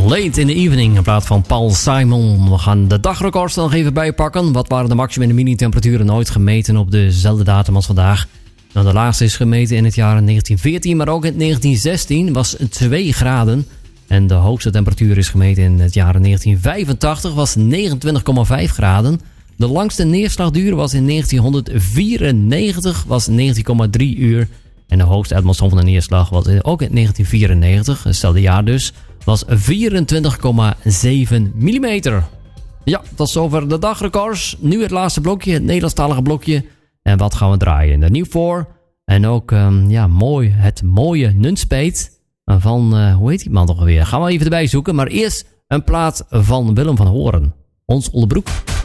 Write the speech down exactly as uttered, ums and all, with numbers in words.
Late in the Evening in plaats van Paul Simon. We gaan de dagrecords er nog even bijpakken. Wat waren de maximum en de mini-temperaturen ooit gemeten op dezelfde datum als vandaag? Nou, de laagste is gemeten in het jaar negentien veertien, maar ook in negentien zestien was twee graden. En de hoogste temperatuur is gemeten in het jaar negentien vijfentachtig, was negenentwintig komma vijf graden. De langste neerslagduur was in negentien vierennegentig, was negentien komma drie uur. En de hoogste uitmaatsom van de neerslag was ook in negentien vierennegentig, hetzelfde jaar dus, was vierentwintig komma zeven millimeter. Ja, tot zover de dagrecords. Nu het laatste blokje, het Nederlandstalige blokje. En wat gaan we draaien? De Nieuw voor. En ook, um, ja, mooi, het mooie Nunspeet. Van, uh, hoe heet die man toch alweer? Gaan we even erbij zoeken. Maar eerst een plaat van Willem van Hoorn. Ons Ollebroek.